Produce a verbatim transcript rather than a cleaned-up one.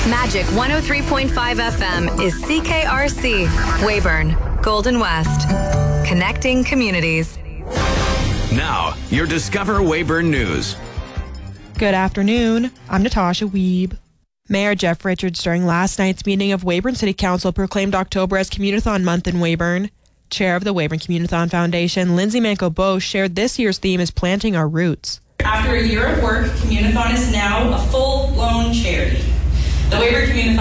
Magic one oh three point five F M is C K R C, Weyburn, Golden West. Connecting communities. Now, your Discover Weyburn News. Good afternoon. I'm Natasha Wiebe. Mayor Jeff Richards during last night's meeting of Weyburn City Council proclaimed October as Community-thon Month in Weyburn. Chair of the Weyburn Community-thon Foundation, Lindsay Manco-Bosch, shared this year's theme is Planting Our Roots. After a year of work, Community-thon is now a full-blown charity. The Weyburn Community-thon